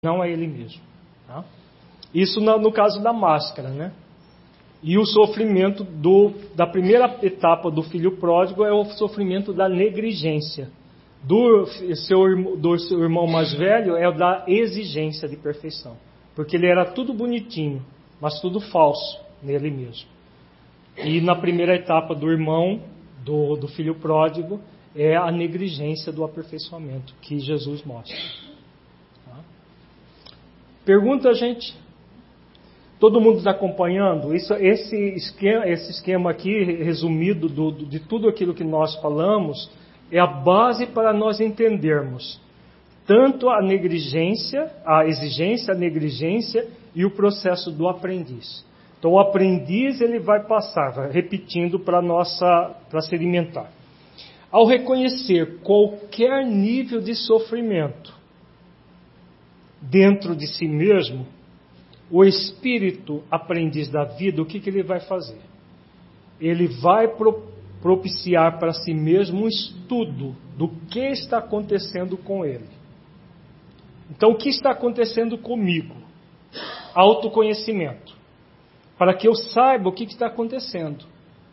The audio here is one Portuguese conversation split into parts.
não a ele mesmo. Tá? Isso no caso da máscara, né? E o sofrimento da primeira etapa do filho pródigo é o sofrimento da negligência. Do seu irmão mais velho é o da exigência de perfeição. Porque ele era tudo bonitinho, mas tudo falso nele mesmo. E na primeira etapa do irmão, do filho pródigo, é a negligência do aperfeiçoamento que Jesus mostra. Tá? Pergunta, gente? Todo mundo está acompanhando? Esse esquema aqui, resumido de tudo aquilo que nós falamos, é a base para nós entendermos tanto a negligência, a exigência, a negligência e o processo do aprendiz. Então o aprendiz ele vai passar, repetindo para sedimentar. Ao reconhecer qualquer nível de sofrimento dentro de si mesmo, o espírito aprendiz da vida, o que ele vai fazer? Ele vai propiciar para si mesmo um estudo do que está acontecendo com ele. Então, o que está acontecendo comigo? Autoconhecimento. Para que eu saiba o que está acontecendo.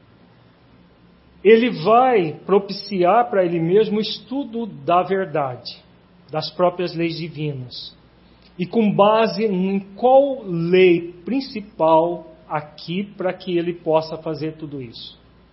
Ele vai propiciar para ele mesmo o estudo da verdade, das próprias leis divinas. E com base em qual lei principal aqui para que ele possa fazer tudo isso?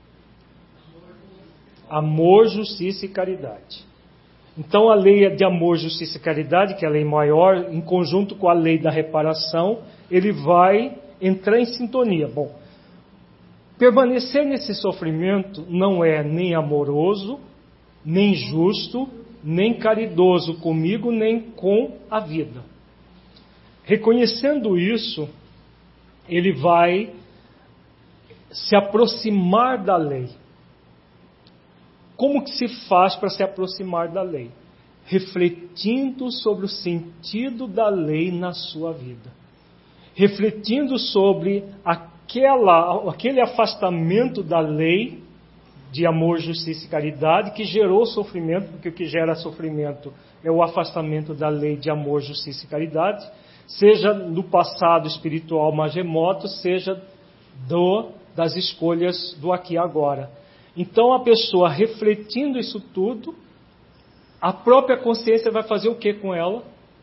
Amor, justiça e caridade. Então a lei de amor, justiça e caridade, que é a lei maior, em conjunto com a lei da reparação, ele vai entrar em sintonia. Bom, permanecer nesse sofrimento não é nem amoroso, nem justo, nem caridoso comigo, nem com a vida. Reconhecendo isso, ele vai se aproximar da lei. Como que se faz para se aproximar da lei? Refletindo sobre o sentido da lei na sua vida. Refletindo sobre aquele afastamento da lei de amor, justiça e caridade que gerou sofrimento, porque o que gera sofrimento é o afastamento da lei de amor, justiça e caridade, seja do passado espiritual mais remoto, seja das escolhas do aqui e agora. Então a pessoa refletindo isso tudo, a própria consciência vai fazer o que com ela?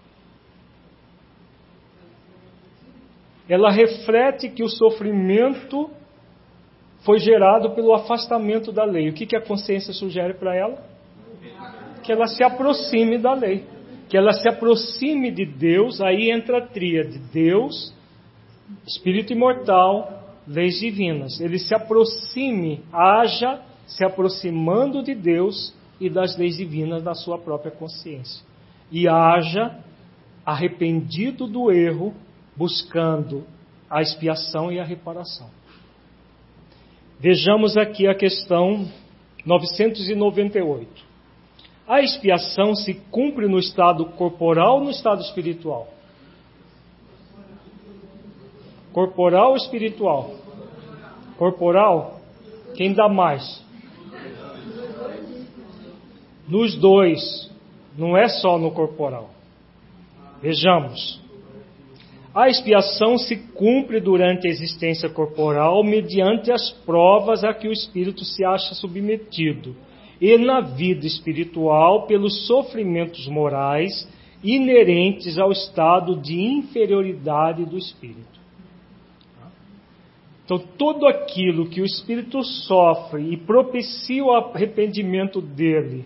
Ela reflete que o sofrimento foi gerado pelo afastamento da lei. O que a consciência sugere para ela? Que ela se aproxime da lei. Que ela se aproxime de Deus, aí entra a tríade: Deus, Espírito imortal, leis divinas. Ele se aproxime, haja se aproximando de Deus e das leis divinas da sua própria consciência. E haja arrependido do erro, buscando a expiação e a reparação. Vejamos aqui a questão 998. A expiação se cumpre no estado corporal ou no estado espiritual? Corporal ou espiritual? Corporal? Quem dá mais? Nos dois. Não é só no corporal. Vejamos. A expiação se cumpre durante a existência corporal mediante as provas a que o espírito se acha submetido, e na vida espiritual pelos sofrimentos morais inerentes ao estado de inferioridade do espírito. Então, tudo aquilo que o espírito sofre e propicia o arrependimento dele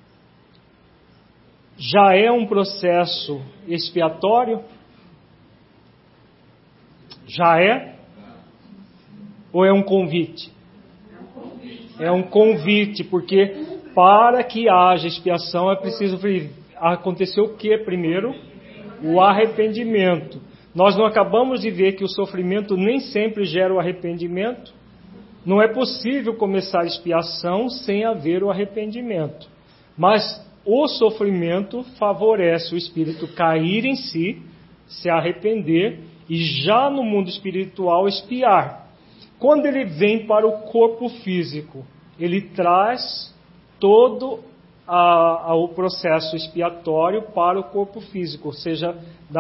já é um processo expiatório? Já é? Ou é um convite? É um convite, porque para que haja expiação é preciso acontecer o que primeiro? O arrependimento. Nós não acabamos de ver que o sofrimento nem sempre gera o arrependimento? Não é possível começar a expiação sem haver o arrependimento. Mas o sofrimento favorece o espírito cair em si, se arrepender e já no mundo espiritual expiar. Quando ele vem para o corpo físico, ele traz toda ao processo expiatório para o corpo físico, ou seja,